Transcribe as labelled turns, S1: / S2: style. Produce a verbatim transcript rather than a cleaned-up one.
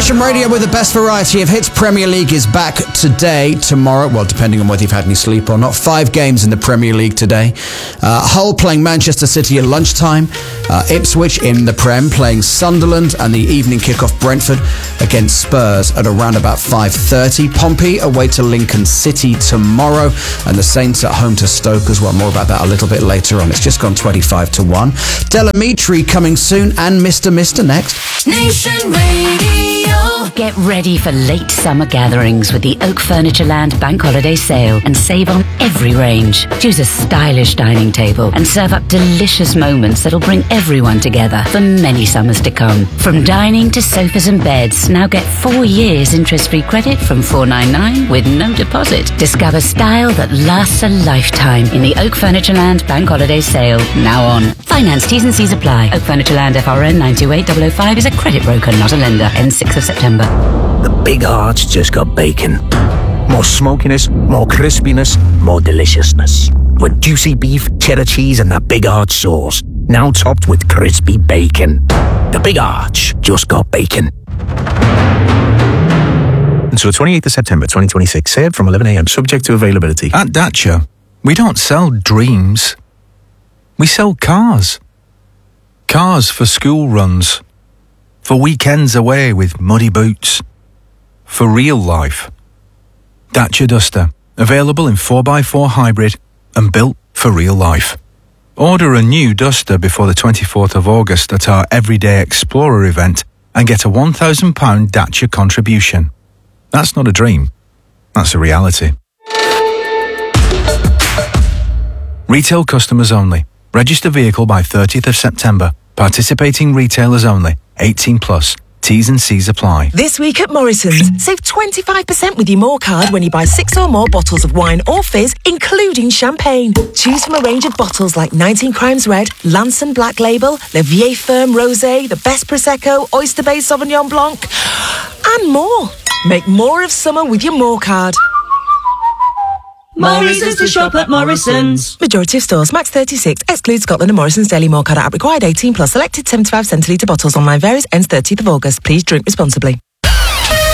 S1: Nation Radio with the best variety of hits. Premier League is back today, tomorrow, well, depending on whether you've had any sleep or not. Five games in the Premier League today. Uh, Hull playing Manchester City at lunchtime. Uh, Ipswich in the Prem playing Sunderland, and the evening kickoff Brentford against Spurs at around about five thirty. Pompey away to Lincoln City tomorrow, and the Saints at home to Stoke as well. More about that a little bit later on. It's just gone twenty-five to one. Delamitri coming soon, and Mister Mister next.
S2: Nation Radio. Get ready for late summer gatherings with the Oak Furniture Land Bank Holiday Sale and save on every range. Choose a stylish dining table and serve up delicious moments that'll bring everyone together for many summers to come. From dining to sofas and beds, now get four years interest-free credit from four ninety-nine with no deposit. Discover style that lasts a lifetime in the Oak Furniture Land Bank Holiday Sale, now on. Finance T's and C's apply. Oak Furniture Land F R N nine two eight zero zero five is a credit broker, not a lender. Ends sixth of September.
S3: The Big Arch just got bacon. More smokiness, more crispiness, more deliciousness. With juicy beef, cheddar cheese and that Big Arch sauce. Now topped with crispy bacon. The Big Arch just got bacon.
S4: Until the twenty-eighth of September twenty twenty-six, served from eleven a.m, subject to availability.
S5: At Dacia, we don't sell dreams. We sell cars. Cars for school runs. For weekends away with muddy boots. For real life. Dacia Duster, available in four by four hybrid and built for real life. Order a new Duster before the twenty-fourth of August at our Everyday Explorer event and get a one thousand pounds Dacia contribution. That's not a dream. That's a reality. Retail customers only. Register vehicle by thirtieth of September. Participating retailers only. eighteen plus. T's and C's apply.
S6: This week at Morrison's, save twenty-five percent with your More card when you buy six or more bottles of wine or fizz, including champagne. Choose from a range of bottles like nineteen Crimes Red, Lanson Black Label, Le Vieille Ferme Rosé, the Best Prosecco, Oyster Bay Sauvignon Blanc, and more. Make more of summer with your More card.
S7: More reasons to shop at Morrison's.
S6: Majority of stores, max thirty-six. Exclude Scotland and Morrison's Daily More card app required eighteen plus. Selected seventy-five centilitre bottles. Online varies. Ends thirtieth of August. Please drink responsibly.